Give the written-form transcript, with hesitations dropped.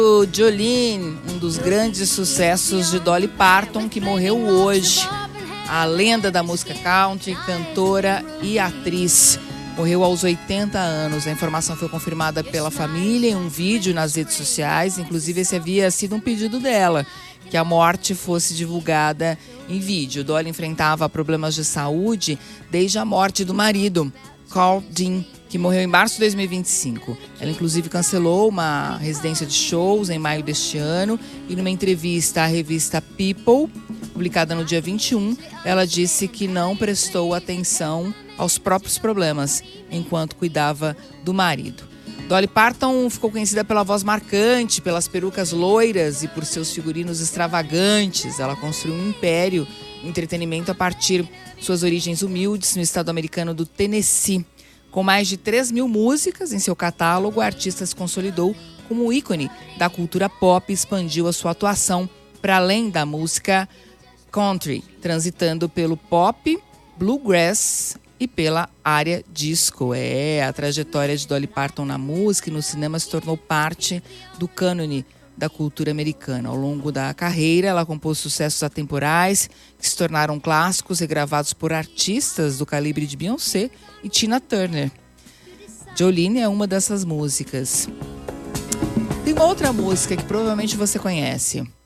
O Jolene, um dos grandes sucessos de Dolly Parton, que morreu hoje. A lenda da música country, cantora e atriz. Morreu aos 80 anos. A informação foi confirmada pela família em um vídeo nas redes sociais. Inclusive, esse havia sido um pedido dela, que a morte fosse divulgada em vídeo. Dolly enfrentava problemas de saúde desde a morte do marido, Carl Dean, que morreu em março de 2025. Ela, inclusive, cancelou uma residência de shows em maio deste ano e numa entrevista à revista People, publicada no dia 21, ela disse que não prestou atenção aos próprios problemas enquanto cuidava do marido. Dolly Parton ficou conhecida pela voz marcante, pelas perucas loiras e por seus figurinos extravagantes. Ela construiu um império em entretenimento a partir de suas origens humildes no estado americano do Tennessee. Com mais de 3.000 músicas em seu catálogo, a artista se consolidou como ícone da cultura pop e expandiu a sua atuação para além da música country, transitando pelo pop, bluegrass e pela área disco. A trajetória de Dolly Parton na música e no cinema se tornou parte do cânone da cultura americana. Ao longo da carreira, ela compôs sucessos atemporais que se tornaram clássicos, regravados por artistas do calibre de Beyoncé e Tina Turner. Jolene é uma dessas músicas. Tem uma outra música que provavelmente você conhece.